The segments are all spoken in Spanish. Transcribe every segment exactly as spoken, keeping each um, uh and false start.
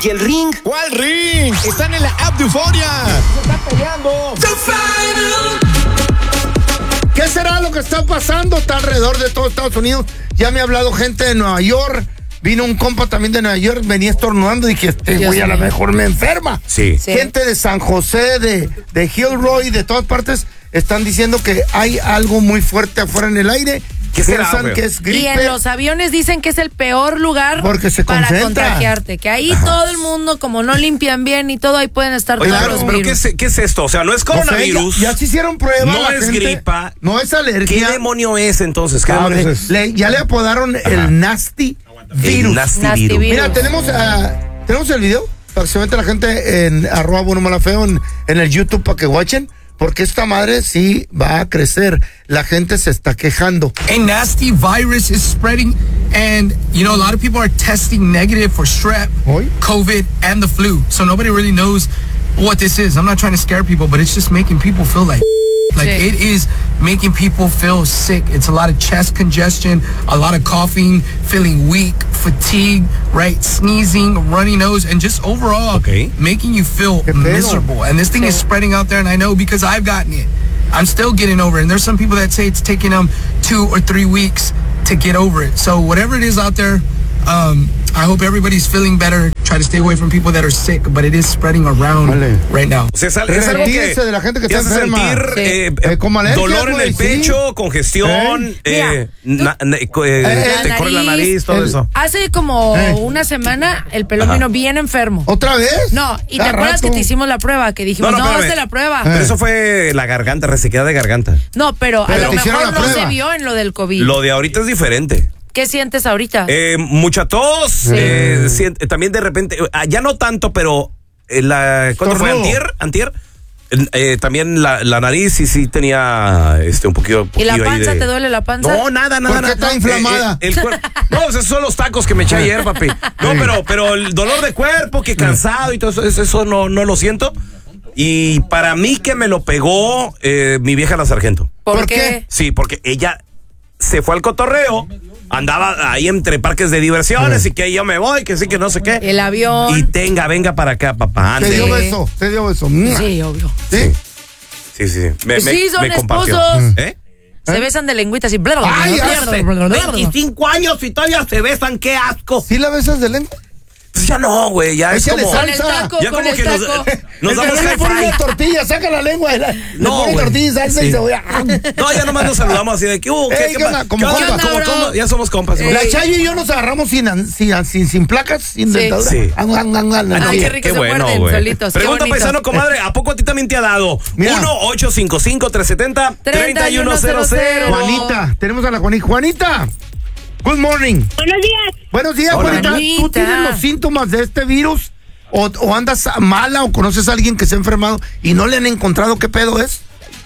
y el Ring. ¿Cuál Ring? Están en la app de Euforia. Se están peleando. ¿Qué será lo que está pasando? Está alrededor de todo Estados Unidos. Ya me ha hablado gente de Nueva York. Vino un compa también de Nueva York, venía estornudando y dije, este güey a lo mejor me enferma. Sí. sí. Gente de San José, de, de Gilroy, de todas partes, están diciendo que hay algo muy fuerte afuera en el aire. ¿Qué será, Piensan que es gripe. Y en los aviones dicen que es el peor lugar porque se para concentra. contagiarte. Que ahí Ajá. todo el mundo, como no limpian bien y todo, ahí pueden estar Oye, todos pero, los pero virus. ¿qué, es, ¿qué es esto? O sea, no es coronavirus. O sea, ya, ya se hicieron pruebas. No es gente, gripa. No es alergia. ¿Qué demonio es entonces? ¿Qué ah, demonio es? Le, ya le apodaron Ajá. el nasty virus. El nasty, nasty virus. virus. Mira, tenemos, uh, tenemos el video para que se meta la gente en arroba bueno mala feo en, en el YouTube para que watchen. Porque esta madre sí va a crecer. La gente se está quejando. A nasty virus is spreading, and you know a lot of people are testing negative for strep, Hoy? COVID, and the flu. So nobody really knows what this is. I'm not trying to scare people, but it's just making people feel like like Sí. it is making people feel sick. It's a lot of chest congestion, a lot of coughing, feeling weak, fatigue, right, sneezing, runny nose, and just overall Okay. making you feel Qué pedo. miserable. And this thing Sí. is spreading out there, and I know because I've gotten it. I'm still getting over it. And there's some people that say it's taking them two or three weeks to get over it. So whatever it is out there, um, I hope everybody's feeling better. Try to stay away from people that are sick, but it is spreading around Vale. right now. O sea, es, es algo que Retírese de la gente que te está hace enferma. sentir Sí. eh, Eh, como alergia, dolor en güey, el sí. pecho, congestión, ¿Eh? eh, Mira, na- na- eh, eh, te corre la nariz, todo el- eso. Hace como Eh. una semana el pelón Ajá. vino bien enfermo. ¿Otra vez? No, y te Cada acuerdas rato. que te hicimos la prueba, que dijimos, No, no, no, hazte espérame. la prueba. Pero eso fue la garganta, resequedad de garganta. No, pero, Pero a lo te hicieron mejor la no prueba. se vio en lo del COVID. Lo de ahorita es diferente. ¿Qué sientes ahorita? Eh, mucha tos, eh, sient- eh, también de repente, eh, ya no tanto, pero eh, la, ¿cuándo fue? Estornudo. ¿Antier? ¿Antier? Eh, eh, también la, la nariz sí, sí tenía este, un poquito. ¿Y la poquillo ahí panza? de- ¿Te duele la panza? No, nada, nada. ¿Por qué nada. está inflamada? Eh, eh, el cuerpo- no, pues esos son los tacos que me eché ayer, papi. No, pero, pero el dolor de cuerpo, que cansado y todo eso, eso, eso no, no lo siento. Y para mí que me lo pegó eh, mi vieja la sargento. ¿Por, ¿Por qué? qué? Sí, porque ella se fue al cotorreo, andaba ahí entre parques de diversiones y que yo me voy, que sí, que no sé qué. El avión. Y tenga, venga para acá, papá. Te ande. dio beso, te dio beso. Sí, obvio. ¿Sí? Sí, sí, sí. Me, me- Sí, son me compartió. esposos. ¿Eh? Se besan de lengüitas y... Ay, hace veinticinco años y todavía se besan, qué asco. ¿Sí la besas de lengua? Pues ya no, güey, ya es Échale como... sal. Con el taco, Ya con como el que nos, taco. nos El damos que no le high pone five. una tortilla, saca la lengua. Le, le No, pone güey. tortilla y salsa Sí. y cebolla. No, ya nomás nos saludamos así de que, uh, ¿qué, Ey, qué ¿qué pa- onda? Como ¿qué onda? compas. Como- como- ya somos compas. güey. La Chayo y yo nos agarramos sin, an- sin, an- sin, sin placas, sin Sí. dentadura. Sí. Ang, ang, ang, ang, Ay, ang. qué rico se muerden güey. solitos, qué Pregunta, bonito. paisano, comadre, ¿a poco a ti también te ha dado? Mira. uno ocho cinco cinco, tres siete cero, tres uno cero cero. Juanita, tenemos a la Juanita. Juanita, good morning. Buenos días. Buenos días, Hola. Juanita. ¿Tú Juanita. tienes los síntomas de este virus? O, ¿O andas mala o conoces a alguien que se ha enfermado y no le han encontrado qué pedo es?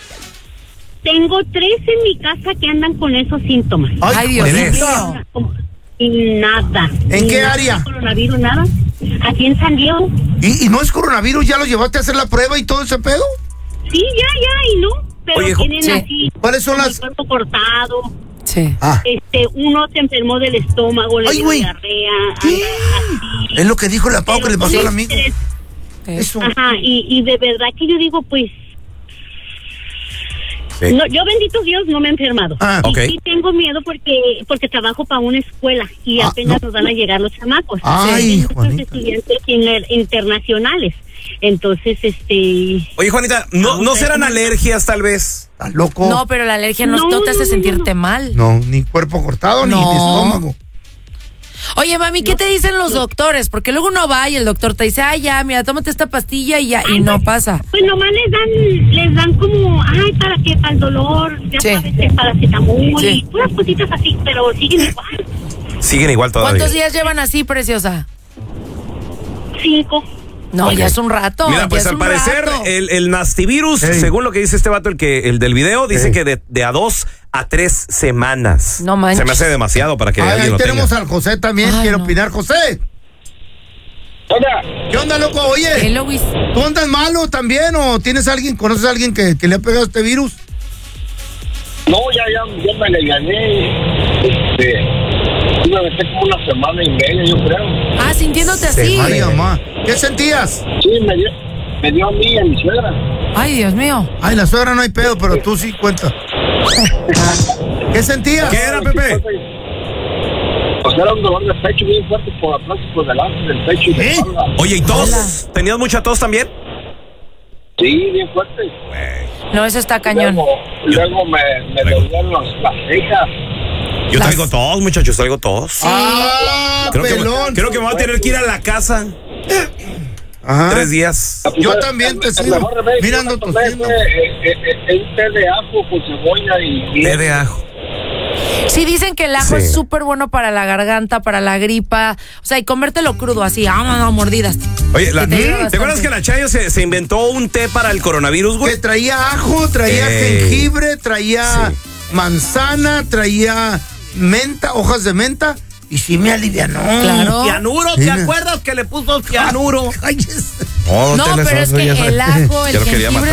Tengo tres en mi casa que andan con esos síntomas. Ay, Dios Juanita. mío. Y nada. ¿En Ni qué nada área? de coronavirus, nada. Aquí en San Diego. ¿Y, ¿Y no es coronavirus? ¿Ya lo llevaste a hacer la prueba y todo ese pedo? Sí, ya, ya, y no. Pero Oye, tienen sí. así. ¿Cuáles son con las- el cuerpo cortado. Sí. Ah, Este, uno se enfermó del estómago, le Ay, dio güey. diarrea. ¿Qué? anda así. es lo que dijo la Pau que le Pero pasó al con amigo. estrés. Eso. Ajá, y, y de verdad que yo digo, pues. Sí. No, yo, bendito Dios, no me he enfermado. Ah, y ok. sí tengo miedo porque porque trabajo para una escuela y Ah, apenas no. nos van a llegar los chamacos. Ay, Hay muchos Juanita. estudiantes inter- internacionales. Entonces, este... Oye, Juanita, ¿no, ¿no serán alergias tal vez? ¿Estás loco? No, pero la alergia no, No, no te hace no, no, sentirte no. mal. No, ni cuerpo cortado, ni No. estómago. Oye, mami, ¿qué te dicen los doctores? Porque luego uno va y el doctor te dice, ay, ya, mira, tómate esta pastilla y ya, y no pasa. Pues nomás les dan, les dan como, ay, ¿para qué? Para el dolor, ya Sí. sabes, el paracetamol Sí. y puras cositas así, pero siguen igual. Siguen igual todavía. ¿Cuántos días llevan así, preciosa? Cinco. No, Ok. ya es un rato. Mira, ya pues es al un parecer rato. el, el nastivirus, Ey. según lo que dice este vato, el que el del video, dice Ey. que de, de a dos a tres semanas. No manches. Se me hace demasiado para que Ay, alguien ahí lo tenemos tenga. al José también. Ay, Quiere no. opinar, José. Hola, ¿Qué onda, loco? Oye, Hello, Luis. ¿tú andas malo también o tienes alguien, conoces a alguien que, que le ha pegado este virus? no, ya, ya, ya me le gané. Este, Sí, me aventé como una semana y media, yo creo. Ah, sintiéndote así. Ay, mamá. ¿Qué sentías? Sí, me dio, me dio a mí y a mi suegra. Ay, Dios mío. Ay, la suegra no hay pedo, pero tú sí cuenta. ¿Qué sentías? ¿Qué era, Pepe? Pues era un dolor de pecho bien fuerte por atrás y por delante del pecho y de ¿Eh? espalda. Oye, ¿y tos? ¿Tenías mucha tos también? Sí, bien fuerte. No, eso está cañón. Luego, luego me, me dolían los- las cejas. Yo Las- traigo tos, muchachos, traigo tos. Ah, Creo que, pelón. creo que me voy a tener que ir a la casa Ajá. tres días. Yo también te El sigo. mejor remedio Mira, que ando me tomé tosiendo. fue, eh, eh, eh, un té de ajo con cebolla y Té de ajo. Sí, dicen que el ajo Sí. es súper bueno para la garganta, para la gripa. O sea, y comértelo crudo, así, ah, no, no, mordidas. Oye, la- Que te ayuda ¿te bastante. acuerdas que la Chayo se, se inventó un té para el coronavirus, güey? Que traía ajo, traía Ey. jengibre, traía Sí. manzana, traía menta, hojas de menta. Y sí me alivianó. Claro. Cianuro, Sí, ¿te me- acuerdas que le puso cianuro? Ay, es- No, No, te le pero es sabes, que ya sabes. el ajo, el Ya lo quería jengibre